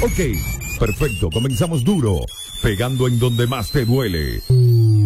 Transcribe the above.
Ok, perfecto, comenzamos duro, pegando en donde más te duele.